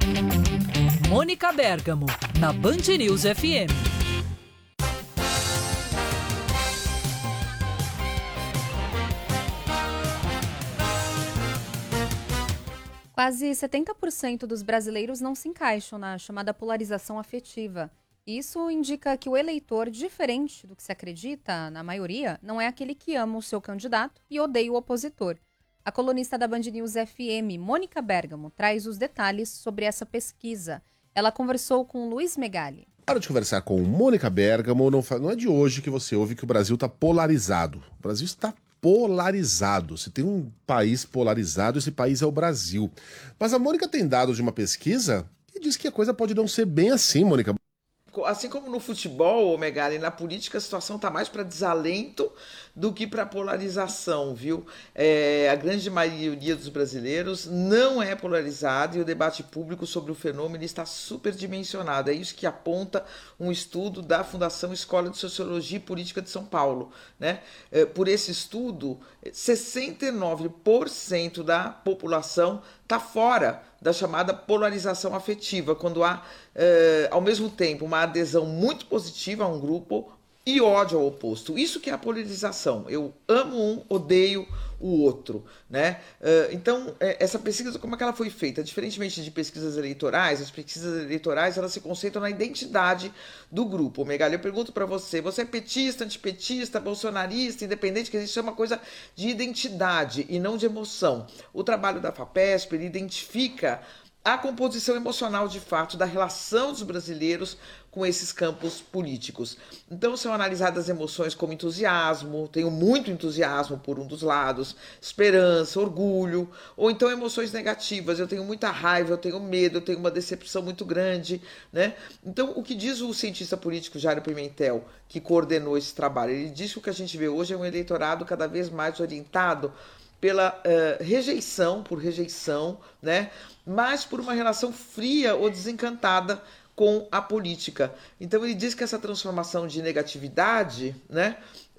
Mônica Bergamo, na Band News FM. Quase 70% dos brasileiros não se encaixam na chamada polarização afetiva. Isso indica que o eleitor, diferente do que se acredita, na maioria, não é aquele que ama o seu candidato e odeia o opositor. A colunista da Band News FM, Mônica Bergamo, traz os detalhes sobre essa pesquisa. Ela conversou com Luiz Megali. Para de conversar com Mônica Bergamo, não é de hoje que você ouve que o Brasil está polarizado. O Brasil está polarizado. Se tem um país polarizado, esse país é o Brasil. Mas a Mônica tem dados de uma pesquisa que diz que a coisa pode não ser bem assim, Mônica. Assim como no futebol, Megali, na política a situação está mais para desalento do que para polarização, viu? A grande maioria dos brasileiros não é polarizada e o debate público sobre o fenômeno está superdimensionado. É isso que aponta um estudo da Fundação Escola de Sociologia e Política de São Paulo, né? Por esse estudo, 69% da população está fora da chamada polarização afetiva, quando há, ao mesmo tempo, uma adesão muito positiva a um grupo e ódio ao oposto. Isso que é a polarização. Eu amo um, odeio o outro, né? Então, essa pesquisa, como é que ela foi feita? Diferentemente de pesquisas eleitorais, as pesquisas eleitorais elas se concentram na identidade do grupo. Megali, eu pergunto para você é petista, antipetista, bolsonarista, independente, que isso é uma coisa de identidade e não de emoção. O trabalho da FAPESP, ele identifica a composição emocional, de fato, da relação dos brasileiros com esses campos políticos. Então são analisadas emoções como entusiasmo, tenho muito entusiasmo por um dos lados, esperança, orgulho, ou então emoções negativas, eu tenho muita raiva, eu tenho medo, eu tenho uma decepção muito grande, né? Então o que diz o cientista político Jairo Pimentel, que coordenou esse trabalho? Ele diz que o que a gente vê hoje é um eleitorado cada vez mais orientado pela rejeição, né? Mas por uma relação fria ou desencantada com a política. Então ele diz que essa transformação de negatividade, né,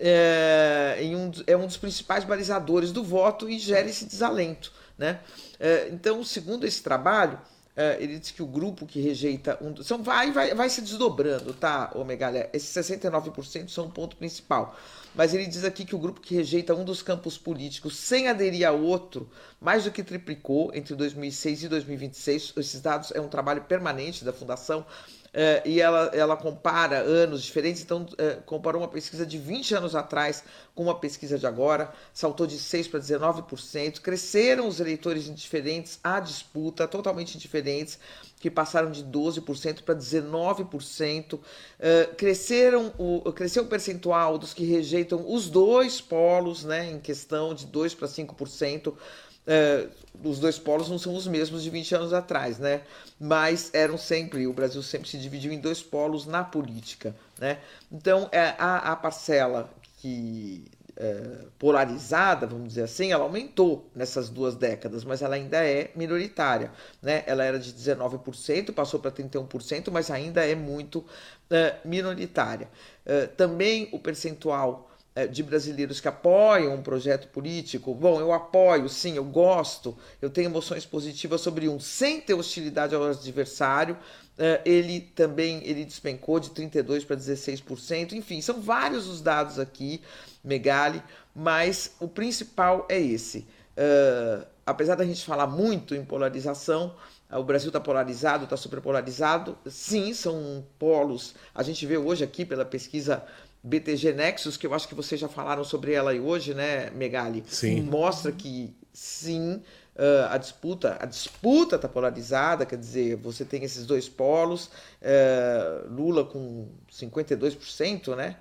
é um dos principais balizadores do voto e gera esse desalento, né? Então, segundo esse trabalho, ele diz que o grupo que rejeita vai se desdobrando, tá, Megali? Esses 69% são o ponto principal. Mas ele diz aqui que o grupo que rejeita um dos campos políticos sem aderir ao outro, mais do que triplicou entre 2006 e 2026. Esses dados é um trabalho permanente da Fundação, e ela compara anos diferentes, então comparou uma pesquisa de 20 anos atrás com uma pesquisa de agora, saltou de 6% para 19%, cresceram os eleitores indiferentes à disputa, totalmente indiferentes, que passaram de 12% para 19%, cresceu o percentual dos que rejeitam os dois polos, né, em questão de 2% para 5%, os dois polos não são os mesmos de 20 anos atrás, né? Mas o Brasil sempre se dividiu em dois polos na política, né? Então, a parcela que polarizada, vamos dizer assim, ela aumentou nessas 2 décadas, mas ela ainda é minoritária, né? Ela era de 19%, passou para 31%, mas ainda é muito minoritária. Também o percentual de brasileiros que apoiam um projeto político, eu apoio, sim, eu gosto, eu tenho emoções positivas sobre sem ter hostilidade ao adversário, ele despencou de 32% para 16%, enfim, são vários os dados aqui, Megali, mas o principal é esse. Apesar da gente falar muito em polarização, o Brasil está polarizado, está superpolarizado, sim, são polos, a gente vê hoje aqui pela pesquisa BTG Nexus, que eu acho que vocês já falaram sobre ela aí hoje, né, Megali? Sim. Mostra que, sim, a disputa está polarizada, quer dizer, você tem esses dois polos, Lula com 52%, né?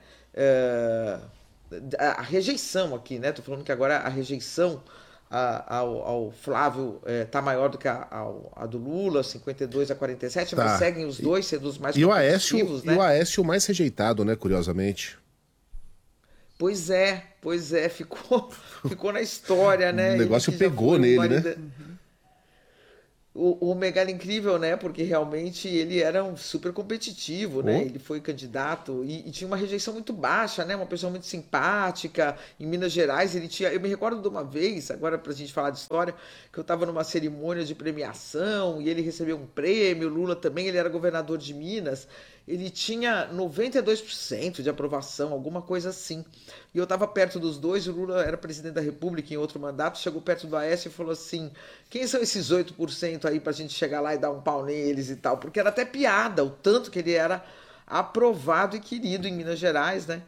A rejeição aqui, né? Tô falando que agora a rejeição ao Flávio está maior do que a do Lula, 52 a 47, tá. Mas seguem os dois sendo os mais competitivos, né? E o Aécio mais rejeitado, né, curiosamente. Pois é, ficou na história, né? O negócio pegou nele, né? O Megali é incrível, né? Porque realmente ele era um super competitivo, né? Ele foi candidato e tinha uma rejeição muito baixa, né? Uma pessoa muito simpática. Em Minas Gerais ele tinha... Eu me recordo de uma vez, agora pra gente falar de história, que eu estava numa cerimônia de premiação e ele recebeu um prêmio, Lula também, ele era governador de Minas. Ele tinha 92% de aprovação, alguma coisa assim. E eu estava perto dos dois, o Lula era presidente da República em outro mandato, chegou perto do Aécio e falou assim, quem são esses 8% aí pra gente chegar lá e dar um pau neles e tal? Porque era até piada, o tanto que ele era aprovado e querido em Minas Gerais, né?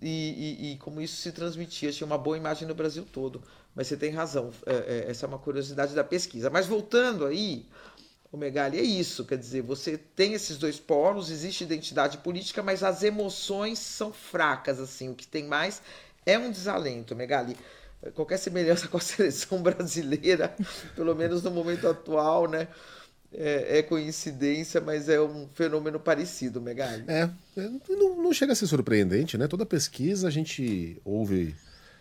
E como isso se transmitia, tinha uma boa imagem no Brasil todo. Mas você tem razão, essa é uma curiosidade da pesquisa. Mas voltando aí... O Megali é isso, quer dizer, você tem esses dois polos, existe identidade política, mas as emoções são fracas, assim, o que tem mais é um desalento, Megali. Qualquer semelhança com a seleção brasileira, pelo menos no momento atual, né, é coincidência, mas é um fenômeno parecido, Megali. Não chega a ser surpreendente, né? Toda pesquisa a gente ouve...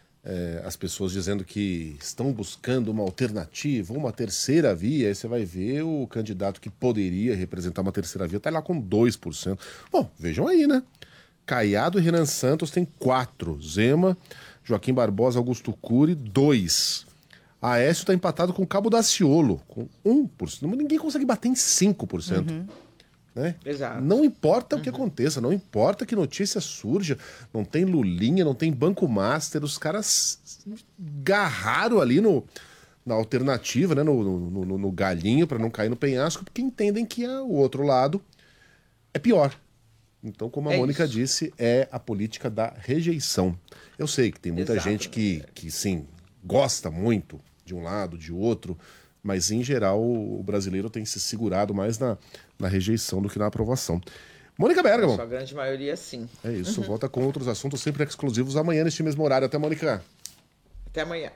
as pessoas dizendo que estão buscando uma alternativa, uma terceira via, aí você vai ver o candidato que poderia representar uma terceira via está lá com 2%. Bom, vejam aí, né? Caiado e Renan Santos tem 4%, Zema, Joaquim Barbosa, Augusto Cury, 2%. Aécio está empatado com Cabo Daciolo, com 1%. Ninguém consegue bater em 5%. Né? Exato. Não importa o que aconteça, não importa que notícia surja, não tem Lulinha, não tem Banco Master, os caras agarraram ali na alternativa, né? no galinho, para não cair no penhasco, porque entendem que o outro lado é pior. Então, como a Mônica disse, é a política da rejeição. Eu sei que tem muita gente que sim, gosta muito de um lado, de outro, mas em geral o brasileiro tem se segurado mais na rejeição do que na aprovação. Mônica Bergamo. A grande maioria, sim. É isso, volta com outros assuntos sempre exclusivos amanhã neste mesmo horário. Até, Mônica. Até amanhã.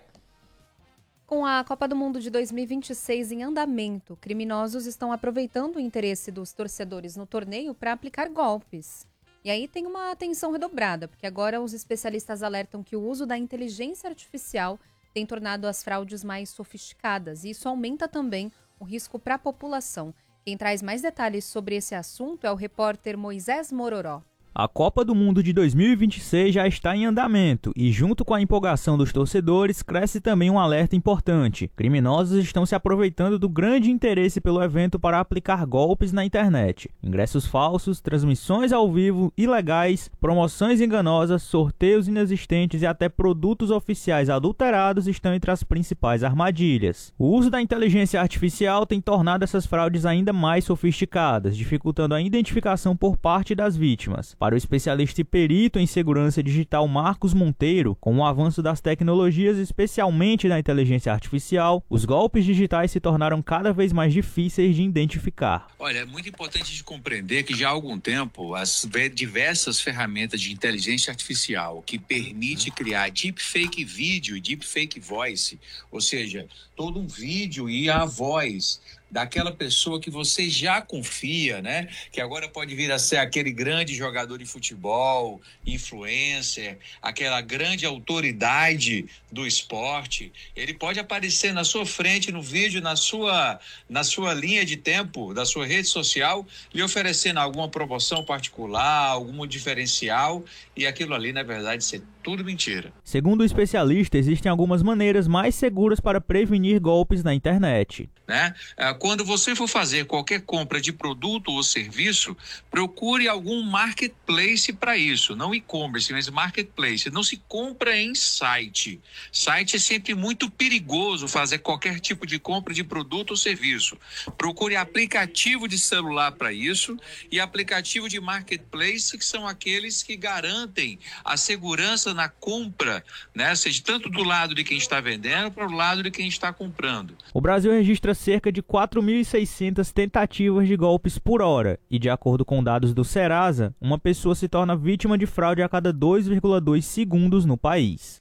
Com a Copa do Mundo de 2026 em andamento, criminosos estão aproveitando o interesse dos torcedores no torneio para aplicar golpes. E aí tem uma atenção redobrada, porque agora os especialistas alertam que o uso da inteligência artificial tem tornado as fraudes mais sofisticadas, e isso aumenta também o risco para a população. Quem traz mais detalhes sobre esse assunto é o repórter Moisés Mororó. A Copa do Mundo de 2026 já está em andamento e, junto com a empolgação dos torcedores, cresce também um alerta importante. Criminosos estão se aproveitando do grande interesse pelo evento para aplicar golpes na internet. Ingressos falsos, transmissões ao vivo ilegais, promoções enganosas, sorteios inexistentes e até produtos oficiais adulterados estão entre as principais armadilhas. O uso da inteligência artificial tem tornado essas fraudes ainda mais sofisticadas, dificultando a identificação por parte das vítimas. Para o especialista e perito em segurança digital Marcos Monteiro, com o avanço das tecnologias, especialmente da inteligência artificial, os golpes digitais se tornaram cada vez mais difíceis de identificar. Olha, é muito importante de compreender que já há algum tempo as diversas ferramentas de inteligência artificial que permite criar deepfake vídeo e deepfake voice, ou seja, todo um vídeo e a voz daquela pessoa que você já confia, né? Que agora pode vir a ser aquele grande jogador de futebol, influencer, aquela grande autoridade do esporte. Ele pode aparecer na sua frente, no vídeo, na sua linha de tempo, da sua rede social, lhe oferecendo alguma promoção particular, algum diferencial, e aquilo ali, na verdade, ser tudo mentira. Segundo o especialista, existem algumas maneiras mais seguras para prevenir golpes na internet. Né? Quando você for fazer qualquer compra de produto ou serviço, procure algum marketplace para isso, não e-commerce, mas marketplace. Não se compra em site. Site é sempre muito perigoso fazer qualquer tipo de compra de produto ou serviço. Procure aplicativo de celular para isso e aplicativo de marketplace, que são aqueles que garantem a segurança na compra, né? Seja tanto do lado de quem está vendendo para o lado de quem está comprando. O Brasil registra cerca de 4.600 tentativas de golpes por hora e, de acordo com dados do Serasa, uma pessoa se torna vítima de fraude a cada 2,2 segundos no país.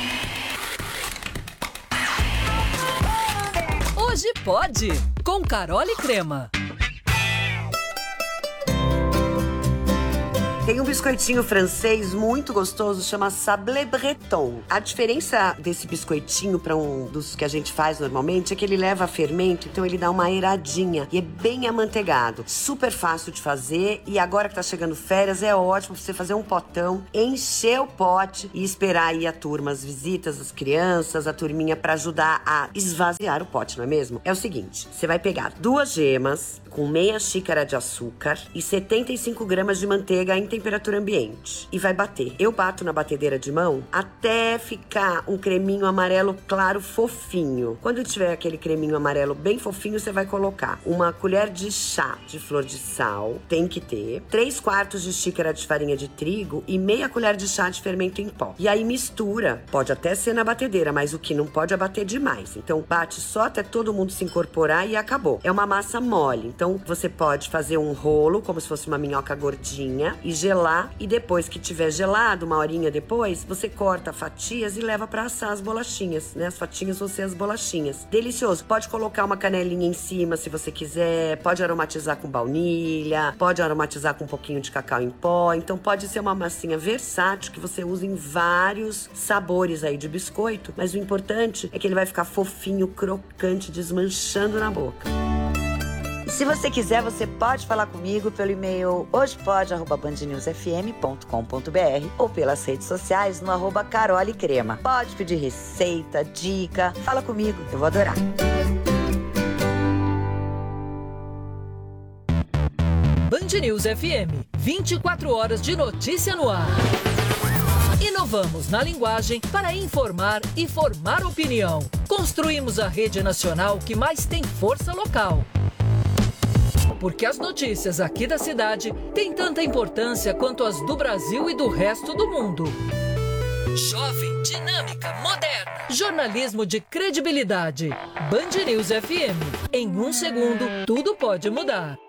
Hoje pode, com Carole Crema. Tem um biscoitinho francês muito gostoso, chama Sablé Breton. A diferença desse biscoitinho para um dos que a gente faz normalmente é que ele leva fermento, então ele dá uma airadinha e é bem amanteigado. Super fácil de fazer e agora que tá chegando férias é ótimo pra você fazer um potão, encher o pote e esperar aí a turma, as visitas, as crianças, a turminha para ajudar a esvaziar o pote, não é mesmo? É o seguinte, você vai pegar 2 gemas com meia xícara de açúcar e 75 gramas de manteiga em temperatura ambiente. E vai bater. Eu bato na batedeira de mão até ficar um creminho amarelo claro fofinho. Quando tiver aquele creminho amarelo bem fofinho, você vai colocar 1 colher de chá de flor de sal, tem que ter, 3/4 de xícara de farinha de trigo e meia colher de chá de fermento em pó. E aí mistura. Pode até ser na batedeira, mas o que não pode é bater demais. Então bate só até todo mundo se incorporar e acabou. É uma massa mole. Então você pode fazer um rolo, como se fosse uma minhoca gordinha, e gelar. E depois que tiver gelado, 1 horinha depois, você corta fatias e leva para assar as bolachinhas, né? As fatinhas vão ser as bolachinhas. Delicioso. Pode colocar uma canelinha em cima se você quiser. Pode aromatizar com baunilha. Pode aromatizar com um pouquinho de cacau em pó. Então pode ser uma massinha versátil que você usa em vários sabores aí de biscoito. Mas o importante é que ele vai ficar fofinho, crocante, desmanchando na boca. E se você quiser, você pode falar comigo pelo e-mail hojepode@bandnewsfm.com.br ou pelas redes sociais no @carolecrema. Pode pedir receita, dica, fala comigo, eu vou adorar. Band News FM, 24 horas de notícia no ar. Inovamos na linguagem para informar e formar opinião. Construímos a rede nacional que mais tem força local. Porque as notícias aqui da cidade têm tanta importância quanto as do Brasil e do resto do mundo. Jovem, dinâmica, moderna. Jornalismo de credibilidade. Band News FM. Em 1 segundo, tudo pode mudar.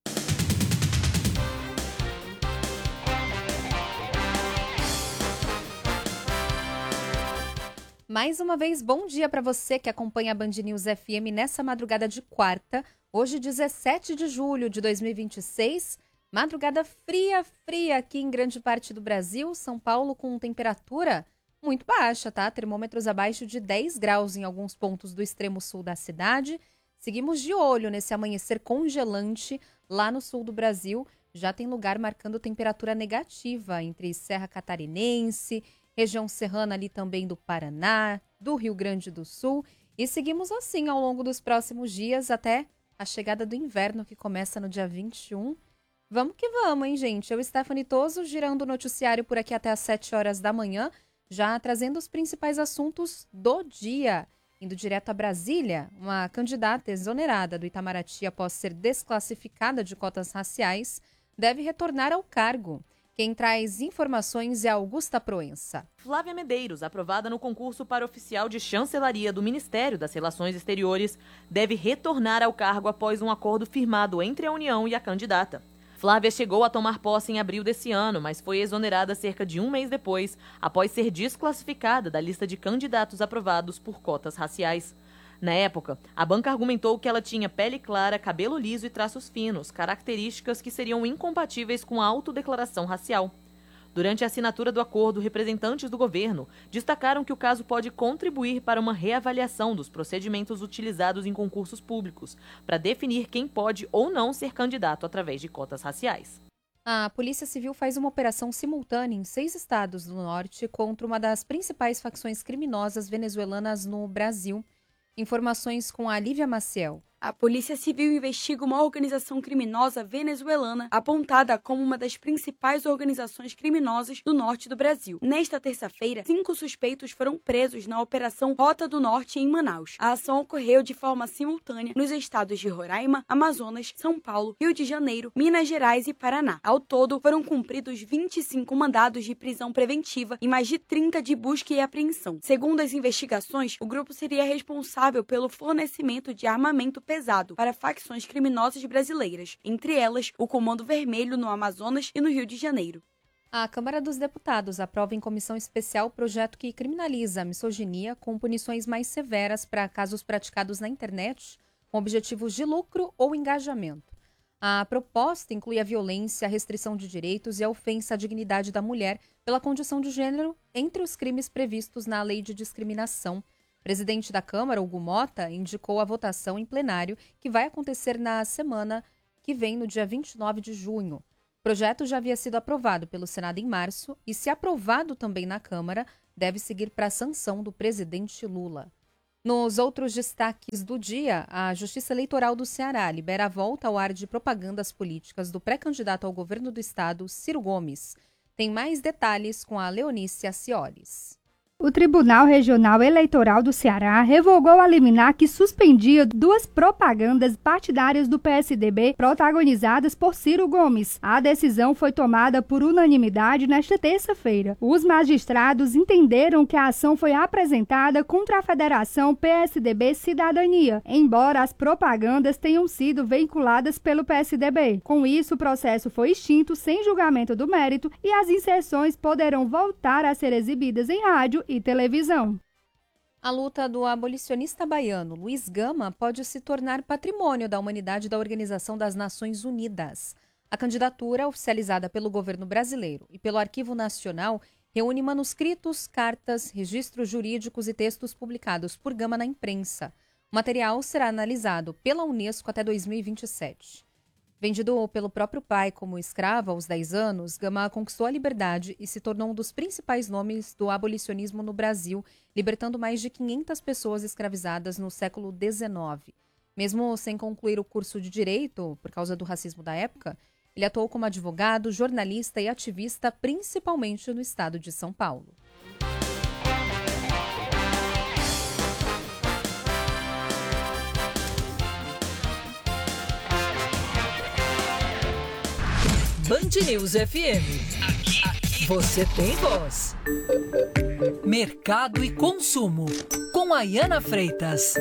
Mais uma vez, bom dia para você que acompanha a Band News FM nessa madrugada de quarta, hoje 17 de julho de 2026, madrugada fria aqui em grande parte do Brasil, São Paulo com temperatura muito baixa, tá? Termômetros abaixo de 10 graus em alguns pontos do extremo sul da cidade. Seguimos de olho nesse amanhecer congelante lá no sul do Brasil, já tem lugar marcando temperatura negativa entre Serra Catarinense, região serrana ali também do Paraná, do Rio Grande do Sul. E seguimos assim ao longo dos próximos dias até a chegada do inverno que começa no dia 21. Vamos que vamos, hein, gente? Eu, Stephanie Toso, girando o noticiário por aqui até às 7 horas da manhã, já trazendo os principais assuntos do dia. Indo direto a Brasília, uma candidata exonerada do Itamaraty após ser desclassificada de cotas raciais deve retornar ao cargo. Quem traz informações é Augusta Proença. Flávia Medeiros, aprovada no concurso para oficial de chancelaria do Ministério das Relações Exteriores, deve retornar ao cargo após um acordo firmado entre a União e a candidata. Flávia chegou a tomar posse em abril desse ano, mas foi exonerada cerca de 1 mês depois, após ser desclassificada da lista de candidatos aprovados por cotas raciais. Na época, a banca argumentou que ela tinha pele clara, cabelo liso e traços finos, características que seriam incompatíveis com a autodeclaração racial. Durante a assinatura do acordo, representantes do governo destacaram que o caso pode contribuir para uma reavaliação dos procedimentos utilizados em concursos públicos, para definir quem pode ou não ser candidato através de cotas raciais. A Polícia Civil faz uma operação simultânea em 6 estados do norte contra uma das principais facções criminosas venezuelanas no Brasil. Informações com a Lívia Maciel. A Polícia Civil investiga uma organização criminosa venezuelana apontada como uma das principais organizações criminosas do norte do Brasil. Nesta terça-feira, 5 suspeitos foram presos na Operação Rota do Norte em Manaus. A ação ocorreu de forma simultânea nos estados de Roraima, Amazonas, São Paulo, Rio de Janeiro, Minas Gerais e Paraná. Ao todo, foram cumpridos 25 mandados de prisão preventiva e mais de 30 de busca e apreensão. Segundo as investigações, o grupo seria responsável pelo fornecimento de armamento pesado para facções criminosas brasileiras, entre elas o Comando Vermelho no Amazonas e no Rio de Janeiro. A Câmara dos Deputados aprova em comissão especial o projeto que criminaliza a misoginia com punições mais severas para casos praticados na internet com objetivos de lucro ou engajamento. A proposta inclui a violência, a restrição de direitos e a ofensa à dignidade da mulher pela condição de gênero entre os crimes previstos na Lei de Discriminação. O presidente da Câmara, Hugo Mota, indicou a votação em plenário que vai acontecer na semana que vem, no dia 29 de junho. O projeto já havia sido aprovado pelo Senado em março e, se aprovado também na Câmara, deve seguir para a sanção do presidente Lula. Nos outros destaques do dia, a Justiça Eleitoral do Ceará libera a volta ao ar de propagandas políticas do pré-candidato ao governo do estado, Ciro Gomes. Tem mais detalhes com a Leonice Accioles. O Tribunal Regional Eleitoral do Ceará revogou a liminar que suspendia 2 propagandas partidárias do PSDB protagonizadas por Ciro Gomes. A decisão foi tomada por unanimidade nesta terça-feira. Os magistrados entenderam que a ação foi apresentada contra a Federação PSDB Cidadania, embora as propagandas tenham sido veiculadas pelo PSDB. Com isso, o processo foi extinto sem julgamento do mérito e as inserções poderão voltar a ser exibidas em rádio e televisão. A luta do abolicionista baiano Luiz Gama pode se tornar patrimônio da humanidade da Organização das Nações Unidas. A candidatura, oficializada pelo governo brasileiro e pelo Arquivo Nacional, reúne manuscritos, cartas, registros jurídicos e textos publicados por Gama na imprensa. O material será analisado pela Unesco até 2027. Vendido pelo próprio pai como escravo aos 10 anos, Gama conquistou a liberdade e se tornou um dos principais nomes do abolicionismo no Brasil, libertando mais de 500 pessoas escravizadas no século XIX. Mesmo sem concluir o curso de Direito, por causa do racismo da época, ele atuou como advogado, jornalista e ativista, principalmente no estado de São Paulo. Band News FM. Aqui você tem voz. Mercado e consumo, com Ayana Freitas.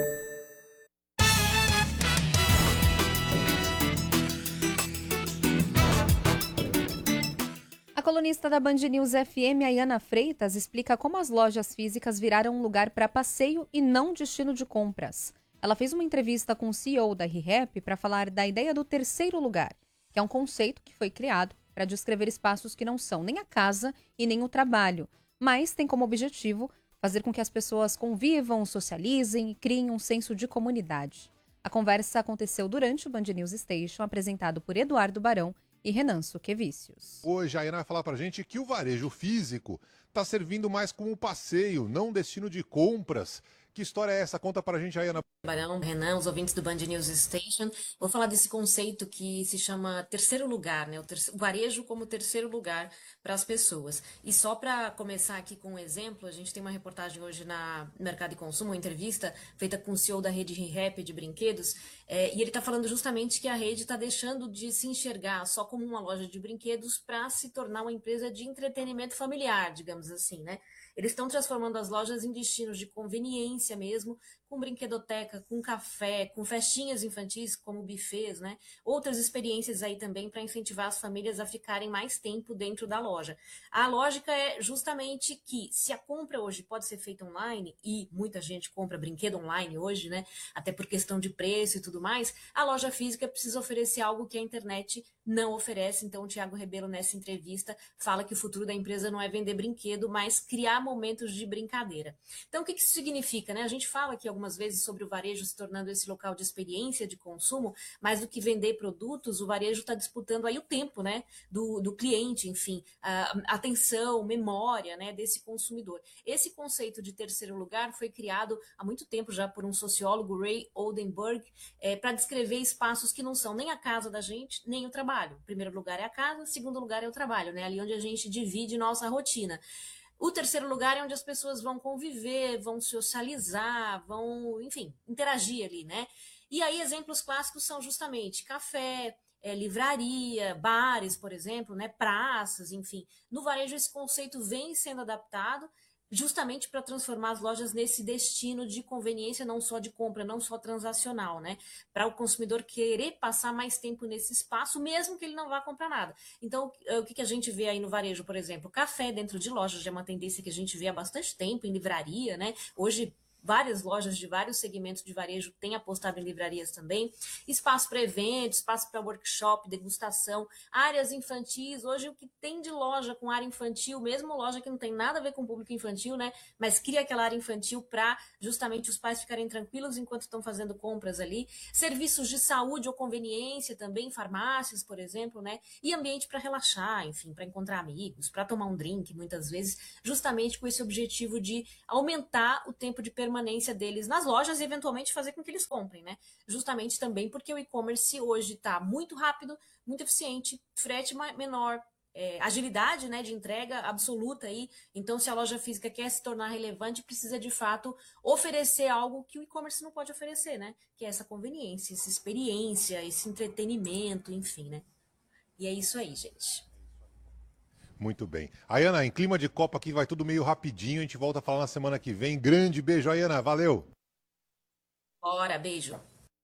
A colunista da Band News FM, Ayana Freitas, explica como as lojas físicas viraram um lugar para passeio e não destino de compras. Ela fez uma entrevista com o CEO da ReHap para falar da ideia do terceiro lugar, que é um conceito que foi criado para descrever espaços que não são nem a casa e nem o trabalho, mas tem como objetivo fazer com que as pessoas convivam, socializem e criem um senso de comunidade. A conversa aconteceu durante o Band News Station, apresentado por Eduardo Barão e Renan Suquevicius. Hoje a Ayana vai falar pra gente que o varejo físico está servindo mais como um passeio, não um destino de compras. Que história é essa? Conta pra gente, Ayana. Barão, Renan, os ouvintes do Band News Station. Vou falar desse conceito que se chama terceiro lugar, né? O varejo como terceiro lugar para as pessoas. E só para começar aqui com um exemplo, a gente tem uma reportagem hoje na Mercado e Consumo, uma entrevista feita com o CEO da rede ReHap de brinquedos, e ele está falando justamente que a rede está deixando de se enxergar só como uma loja de brinquedos para se tornar uma empresa de entretenimento familiar, digamos assim, né? Eles estão transformando as lojas em destinos de conveniência mesmo, com brinquedoteca, com café, com festinhas infantis, como buffets, né? Outras experiências aí também para incentivar as famílias a ficarem mais tempo dentro da loja. A lógica é justamente que, se a compra hoje pode ser feita online, e muita gente compra brinquedo online hoje, né? Até por questão de preço e tudo mais, a loja física precisa oferecer algo que a internet não oferece. Então, o Thiago Rebelo, nessa entrevista, fala que o futuro da empresa não é vender brinquedo, mas criar momentos de brincadeira. Então, o que isso significa, né? A gente fala aqui algumas vezes sobre o varejo se tornando esse local de experiência de consumo, mais do que vender produtos, o varejo está disputando aí o tempo, né, do cliente, enfim, a atenção, memória, né, desse consumidor. Esse conceito de terceiro lugar foi criado há muito tempo já por um sociólogo, Ray Oldenburg, para descrever espaços que não são nem a casa da gente, nem o trabalho. O primeiro lugar é a casa, o segundo lugar é o trabalho, né, ali onde a gente divide nossa rotina. O terceiro lugar é onde as pessoas vão conviver, vão socializar, vão, enfim, interagir ali, né? E aí exemplos clássicos são justamente café, livraria, bares, por exemplo, né? Praças, enfim. No varejo esse conceito vem sendo adaptado justamente para transformar as lojas nesse destino de conveniência, não só de compra, não só transacional, né? Para o consumidor querer passar mais tempo nesse espaço, mesmo que ele não vá comprar nada. Então, o que a gente vê aí no varejo, por exemplo? Café dentro de lojas já é uma tendência que a gente vê há bastante tempo, em livraria, né? Hoje, várias lojas de vários segmentos de varejo têm apostado em livrarias também. Espaço para eventos, espaço para workshop, degustação, áreas infantis. Hoje o que tem de loja com área infantil, mesmo loja que não tem nada a ver com o público infantil, né? Mas cria aquela área infantil para justamente os pais ficarem tranquilos enquanto estão fazendo compras ali. Serviços de saúde ou conveniência também, farmácias, por exemplo, né? E ambiente para relaxar, enfim, para encontrar amigos, para tomar um drink, muitas vezes, justamente com esse objetivo de aumentar o tempo de permanência deles nas lojas e eventualmente fazer com que eles comprem, né? Justamente também porque o e-commerce hoje está muito rápido, muito eficiente, frete menor, agilidade, né, de entrega absoluta aí. Então, se a loja física quer se tornar relevante, precisa de fato oferecer algo que o e-commerce não pode oferecer, né? Que é essa conveniência, essa experiência, esse entretenimento, enfim, né? E é isso aí, gente. Muito bem. Ayana, em clima de Copa aqui vai tudo meio rapidinho, a gente volta a falar na semana que vem. Grande beijo, Ayana, valeu! Bora, beijo!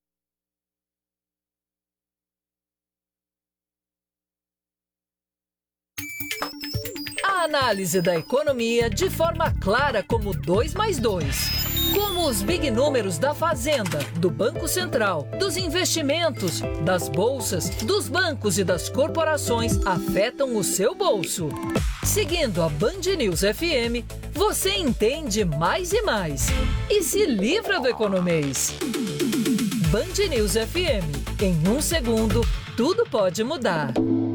A análise da economia de forma clara como 2 mais 2. Como os big números da Fazenda, do Banco Central, dos investimentos, das bolsas, dos bancos e das corporações afetam o seu bolso. Seguindo a Band News FM, você entende mais e mais e se livra do economês. Band News FM. Em 1 segundo, tudo pode mudar.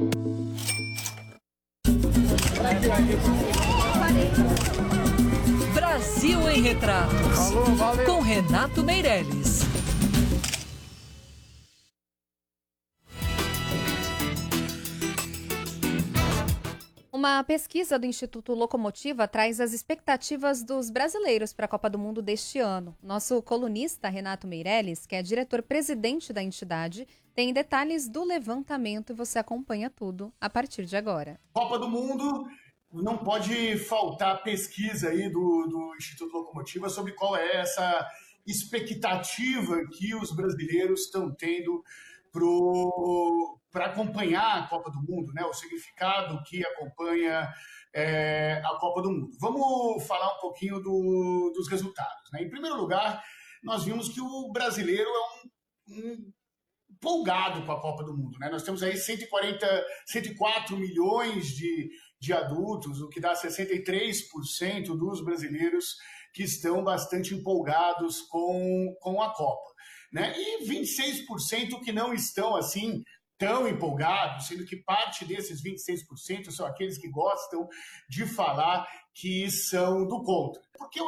Brasil em Retratos, com Renato Meirelles. Uma pesquisa do Instituto Locomotiva traz as expectativas dos brasileiros para a Copa do Mundo deste ano. Nosso colunista Renato Meirelles, que é diretor-presidente da entidade, tem detalhes do levantamento e você acompanha tudo a partir de agora. Copa do Mundo, não pode faltar pesquisa aí do Instituto Locomotiva sobre qual é essa expectativa que os brasileiros estão tendo para acompanhar a Copa do Mundo, né? O significado que acompanha a Copa do Mundo. Vamos falar um pouquinho dos resultados, né? Em primeiro lugar, nós vimos que o brasileiro é um empolgado com a Copa do Mundo, né? Nós temos aí 104 milhões de adultos, o que dá 63% dos brasileiros que estão bastante empolgados com a Copa, né? E 26% que não estão assim tão empolgados, sendo que parte desses 26% são aqueles que gostam de falar que são do contra. Porque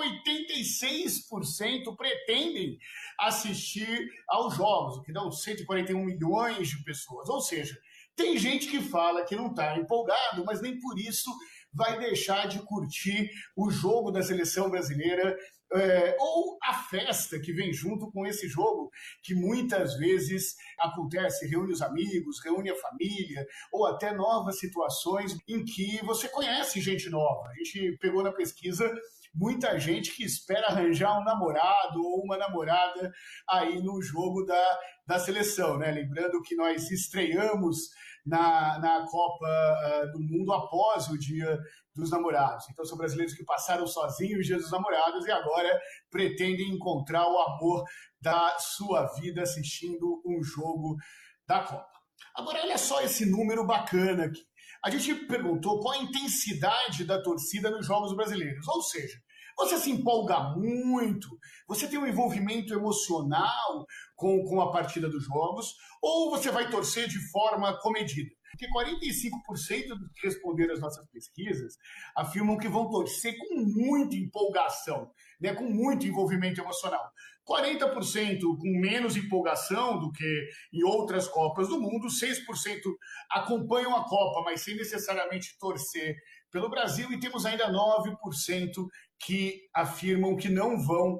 86% pretendem assistir aos jogos, o que dá 141 milhões de pessoas. Ou seja, tem gente que fala que não está empolgado, mas nem por isso vai deixar de curtir o jogo da seleção brasileira ou a festa que vem junto com esse jogo, que muitas vezes acontece, reúne os amigos, reúne a família, ou até novas situações em que você conhece gente nova. A gente pegou na pesquisa muita gente que espera arranjar um namorado ou uma namorada aí no jogo da seleção, né? Lembrando que nós estreamos na Copa do Mundo após o Dia dos Namorados. Então são brasileiros que passaram sozinhos o Dia dos Namorados e agora pretendem encontrar o amor da sua vida assistindo um jogo da Copa. Agora olha só esse número bacana aqui. A gente perguntou qual a intensidade da torcida nos jogos brasileiros, ou seja, você se empolga muito, você tem um envolvimento emocional com a partida dos jogos, ou você vai torcer de forma comedida? Porque 45% dos que responderam às nossas pesquisas afirmam que vão torcer com muita empolgação, né, com muito envolvimento emocional. 40% com menos empolgação do que em outras Copas do Mundo, 6% acompanham a Copa, mas sem necessariamente torcer pelo Brasil, e temos ainda 9% que afirmam que não vão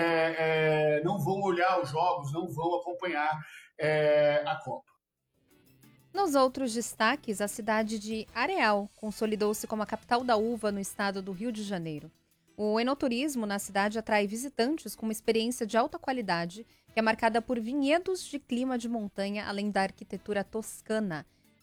olhar os jogos, não vão acompanhar a Copa. Nos outros destaques, a cidade de Areal consolidou-se como a capital da uva no estado do Rio de Janeiro. O enoturismo na cidade atrai visitantes com uma experiência de alta qualidade, que é marcada por vinhedos de clima de montanha, além da arquitetura toscana.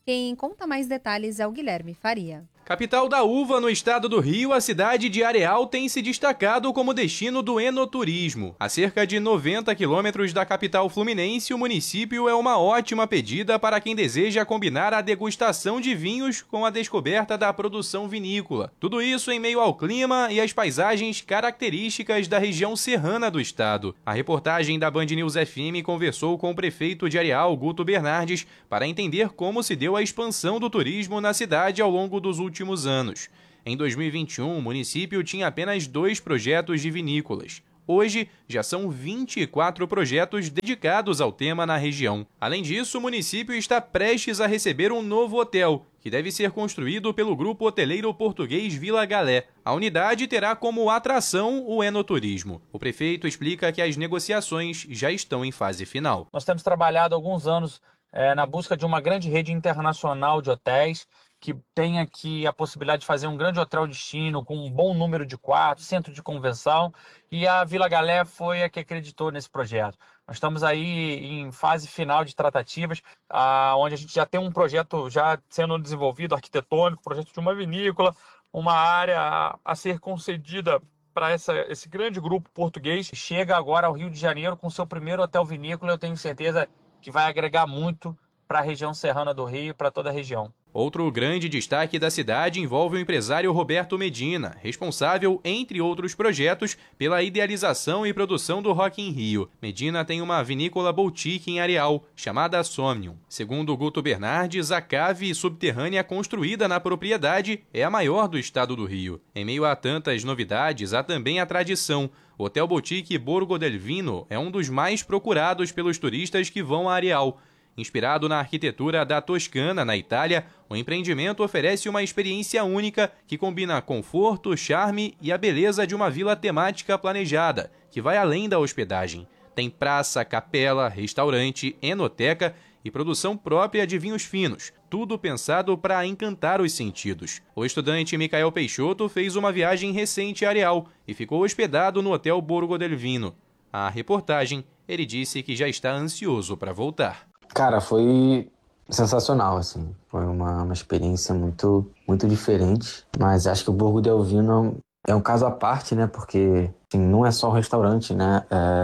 Quem conta mais detalhes é o Guilherme Faria. Capital da uva no estado do Rio, a cidade de Areal tem se destacado como destino do enoturismo. A cerca de 90 quilômetros da capital fluminense, o município é uma ótima pedida para quem deseja combinar a degustação de vinhos com a descoberta da produção vinícola. Tudo isso em meio ao clima e às paisagens características da região serrana do estado. A reportagem da Band News FM conversou com o prefeito de Areal, Guto Bernardes, para entender como se deu a expansão do turismo na cidade ao longo dos últimos anos. Em 2021, o município tinha apenas 2 projetos de vinícolas. Hoje, já são 24 projetos dedicados ao tema na região. Além disso, o município está prestes a receber um novo hotel, que deve ser construído pelo grupo hoteleiro português Vila Galé. A unidade terá como atração o enoturismo. O prefeito explica que as negociações já estão em fase final. Nós temos trabalhado há alguns anos na busca de uma grande rede internacional de hotéis, que tenha aqui a possibilidade de fazer um grande hotel destino com um bom número de quartos, centro de convenção, e a Vila Galé foi a que acreditou nesse projeto. Nós estamos aí em fase final de tratativas, onde a gente já tem um projeto já sendo desenvolvido, arquitetônico, projeto de uma vinícola, uma área a ser concedida para esse grande grupo português. Chega agora ao Rio de Janeiro com seu primeiro hotel vinícola, eu tenho certeza que vai agregar muito para a região serrana do Rio e para toda a região. Outro grande destaque da cidade envolve o empresário Roberto Medina, responsável, entre outros projetos, pela idealização e produção do Rock in Rio. Medina tem uma vinícola boutique em Areal, chamada Somnium. Segundo Guto Bernardes, a cave subterrânea construída na propriedade é a maior do estado do Rio. Em meio a tantas novidades, há também a tradição. O Hotel Boutique Borgo del Vino é um dos mais procurados pelos turistas que vão a Areal. Inspirado na arquitetura da Toscana, na Itália, o empreendimento oferece uma experiência única que combina conforto, charme e a beleza de uma vila temática planejada, que vai além da hospedagem. Tem praça, capela, restaurante, enoteca e produção própria de vinhos finos, tudo pensado para encantar os sentidos. O estudante Micael Peixoto fez uma viagem recente a Areal e ficou hospedado no Hotel Borgo del Vino. A reportagem, ele disse que já está ansioso para voltar. Cara, foi sensacional, assim. Foi uma experiência muito diferente. Mas acho que o Borgo del Vino é um caso à parte, né? Porque assim, não é só um restaurante, né?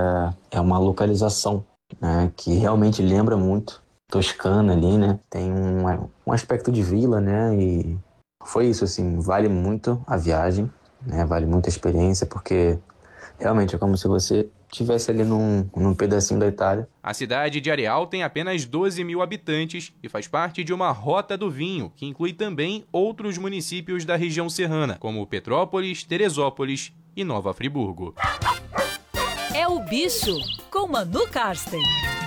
É uma localização, né? Que realmente lembra muito Toscana ali, né? Tem um aspecto de vila, né? E foi isso, assim. Vale muito a viagem, né? Vale muito a experiência, porque realmente é como se você estivesse ali num pedacinho da Itália. A cidade de Areal tem apenas 12 mil habitantes e faz parte de uma rota do vinho, que inclui também outros municípios da região serrana, como Petrópolis, Teresópolis e Nova Friburgo. É o Bicho, com Manu Karsten.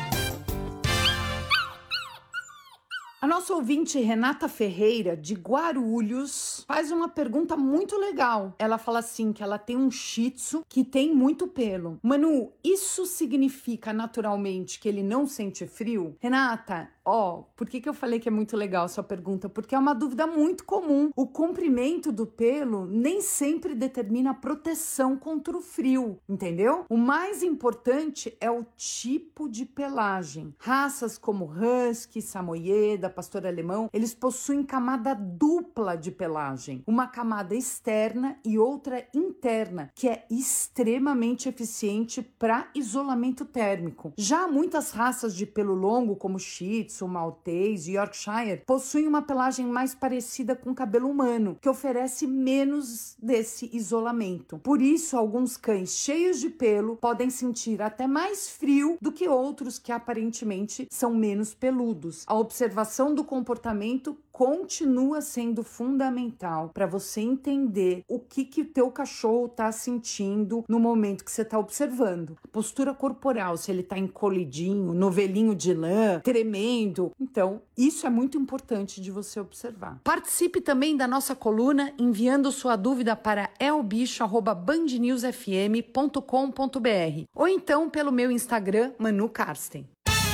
A nossa ouvinte Renata Ferreira, de Guarulhos, faz uma pergunta muito legal. Ela fala assim, que ela tem um shih tzu que tem muito pelo. Manu, isso significa naturalmente que ele não sente frio? Renata, por que eu falei que é muito legal a sua pergunta? Porque é uma dúvida muito comum. O comprimento do pelo nem sempre determina a proteção contra o frio, entendeu? O mais importante é o tipo de pelagem. Raças como Husky, Samoyeda, Pastor Alemão, eles possuem camada dupla de pelagem. Uma camada externa e outra interna, que é extremamente eficiente para isolamento térmico. Já muitas raças de pelo longo, como Shih Tzu, Maltese e Yorkshire, possuem uma pelagem mais parecida com o cabelo humano, que oferece menos desse isolamento. Por isso, alguns cães cheios de pelo podem sentir até mais frio do que outros que aparentemente são menos peludos. A observação do comportamento continua sendo fundamental para você entender o que o teu cachorro está sentindo no momento que você está observando. A postura corporal, se ele está encolhidinho, novelinho de lã, tremendo. Então, isso é muito importante de você observar. Participe também da nossa coluna enviando sua dúvida para elbicho@bandnewsfm.com.br ou então pelo meu Instagram, Manu Karsten.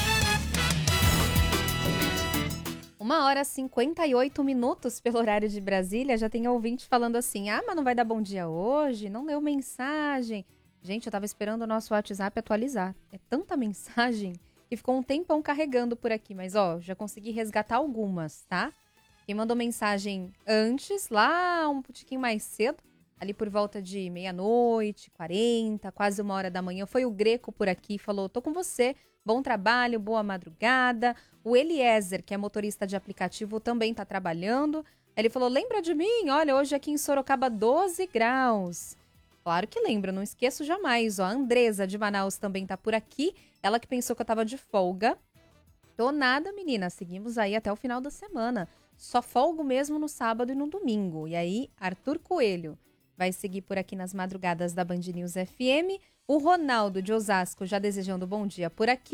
1h58 pelo horário de Brasília. Já tem ouvinte falando assim, mas não vai dar bom dia hoje, não leu mensagem. Gente, eu tava esperando o nosso WhatsApp atualizar. É tanta mensagem que ficou um tempão carregando por aqui, mas ó, já consegui resgatar algumas, tá? Quem mandou mensagem antes, lá um pouquinho mais cedo, ali por volta de 00:40, quase 1h da manhã, foi o Greco por aqui, falou, tô com você, bom trabalho, boa madrugada. O Eliezer, que é motorista de aplicativo, também tá trabalhando. Ele falou, lembra de mim? Olha, hoje aqui em Sorocaba, 12 graus. Claro que lembro, não esqueço jamais. Ó, a Andresa de Manaus também tá por aqui. Ela que pensou que eu tava de folga. Tô nada, menina. Seguimos aí até o final da semana. Só folgo mesmo no sábado e no domingo. E aí, Arthur Coelho vai seguir por aqui nas madrugadas da Band News FM. O Ronaldo de Osasco já desejando bom dia por aqui.